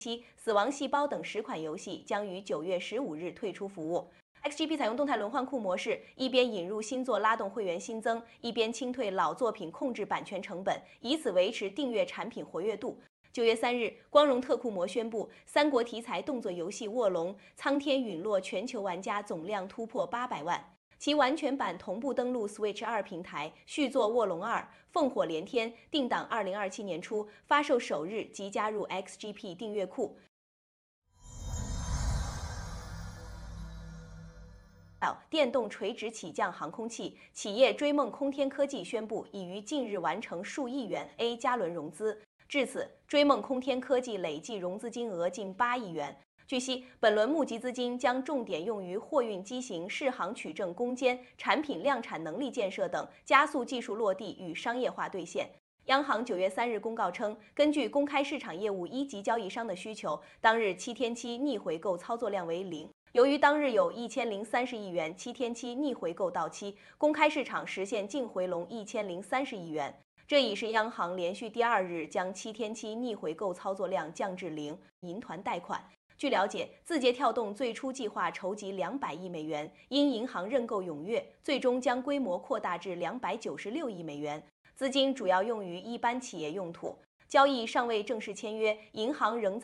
死亡细胞等10款游戏将于9月15日退出服务。XGP 采用动态轮换库模式，一边引入新作拉动会员新增，一边清退老作品控制版权成本，以此维持订阅产品活跃度。9月3日，光荣特库摩宣布，三国题材动作游戏《卧龙：苍天陨落》全球玩家总量突破800万。其完全版同步登陆 Switch 2平台，续作《卧龙2：烽火连天》定档2027年初，发售首日即加入 XGP 订阅库。电动垂直起降航空器企业追梦空天科技宣布，已于近日完成数亿元 A 加轮融资。至此，追梦空天科技累计融资金额近8亿元。据悉，本轮募集资金将重点用于货运机型适航取证攻坚、产品量产能力建设等，加速技术落地与商业化兑现。央行9月3日公告称，根据公开市场业务一级交易商的需求，当日7天期逆回购操作量为0。由于当日有1030亿元7天期逆回购到期，公开市场实现净回笼1030亿元。这已是央行连续第2日将7天期逆回购操作量降至0。银团贷款。据了解，字节跳动最初计划筹集200亿美元，因银行认购踊跃，最终将规模扩大至296亿美元，资金主要用于一般企业用途。交易尚未正式签约，银行仍在